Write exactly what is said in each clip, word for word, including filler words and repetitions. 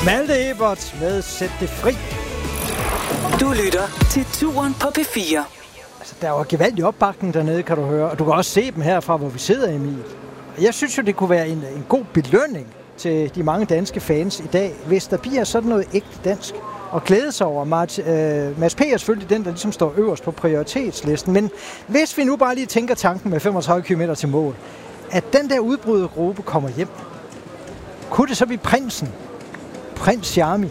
Malte Ebert med Sæt det fri. Du lytter til Turen på P fire. Altså, der var gevaldig opbakning dernede, kan du høre. Og du kan også se dem herfra, hvor vi sidder, Emil. Jeg synes jo, det kunne være en, en god belønning til de mange danske fans i dag, hvis der bliver sådan noget ægte dansk og glæde sig over. Mart, øh, Mads P. er selvfølgelig den, der ligesom står øverst på prioritetslisten. Men hvis vi nu bare lige tænker tanken med femogtredive kilometer til mål, at den der udbrydergruppe kommer hjem, kunne det så blive prinsen? Prins Charmy,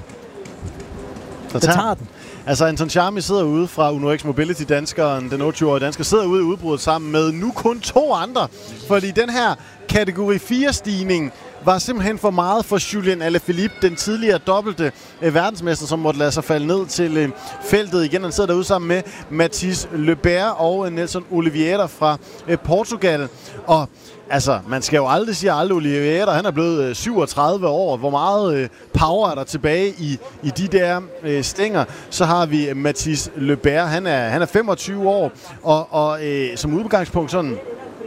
der tager, tager den. Altså, Anton Charmy sidder ude fra Uno X Mobility, danskeren, den otteogtyve-årige dansker, sidder ude i udbruddet sammen med nu kun to andre. Fordi den her kategori fire-stigning var simpelthen for meget for Julien Alaphilippe, den tidligere dobbelte øh, verdensmester, som måtte lade sig falde ned til øh, feltet igen. Han sidder derude sammen med Mathis Lebert og øh, Nelson Oliveira fra øh, Portugal. Og altså, man skal jo aldrig sige aldrig. Oliveira, han er blevet øh, syvogtredive år. Hvor meget øh, power er der tilbage i, i de der øh, stænger? Så har vi øh, Mathis Lebert, han er, han er femogtyve år, og, og øh, som udgangspunkt sådan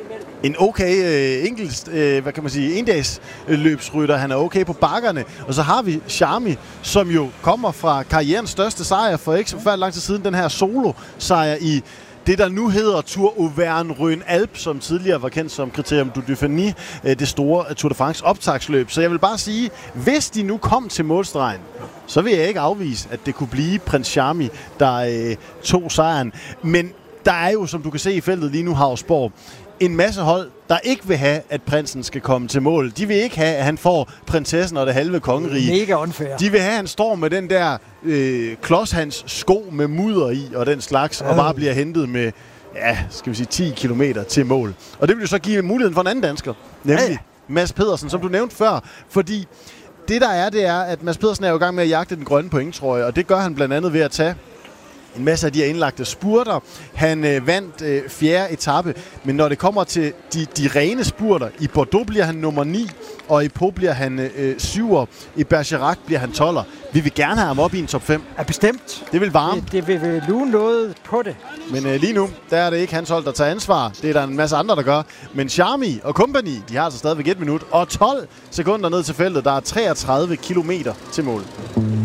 en okay øh, enkelt, øh, hvad kan man sige, endags øh, løbsrytter. Han er okay på bakkerne. Og så har vi Charmy, som jo kommer fra karrierens største sejr for ikke så forfærdelig lang tid siden. Den her solo-sejr i det, der nu hedder Tour Auvergne-Rhône-Alpes, som tidligere var kendt som Criterium du Dauphiné, øh, det store Tour de France optagsløb. Så jeg vil bare sige, hvis de nu kom til målstregen, så vil jeg ikke afvise, at det kunne blive prins Charmy, der øh, tog sejren. Men der er jo, som du kan se i feltet lige nu, Havsborg, en masse hold, der ikke vil have, at prinsen skal komme til mål. De vil ikke have, at han får prinsessen og det halve kongerige. Mega unfair. De vil have, at han står med den der øh, klodshans sko med mudder i og den slags, øh. og bare bliver hentet med, ja, skal vi sige, ti kilometer til mål. Og det vil jo så give muligheden for en anden dansker, nemlig ja. Mads Pedersen, som du nævnte før. Fordi det der er, det er, at Mads Pedersen er jo i gang med at jagte den grønne pointtrøje, og det gør han blandt andet ved at tage en masse af de her indlagte spurter. Han øh, vandt øh, fjerde etape, men når det kommer til de, de rene spurter, i Bordeaux bliver han nummer ni, og i Pau bliver han øh, syver, i Bergerac bliver han tolver. Vi vil gerne have ham op i en top fem. Er bestemt. Det vil varme. Det, det vil, vil lune noget på det. Men øh, lige nu, der er det ikke hans hold, der tager ansvar. Det er der en masse andre, der gør. Men Charmy og company, de har altså stadigvæk et minut og tolv sekunder ned til feltet. Der er treogtredive kilometer til mål.